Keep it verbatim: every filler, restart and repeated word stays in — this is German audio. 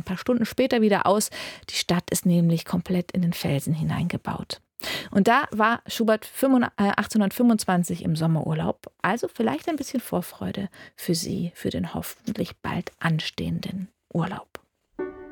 ein paar Stunden später wieder aus. Die Stadt ist nämlich komplett in den Felsen hineingebaut. Und da war Schubert achtzehnhundertfünfundzwanzig im Sommerurlaub. Also vielleicht ein bisschen Vorfreude für Sie, für den hoffentlich bald anstehenden Urlaub.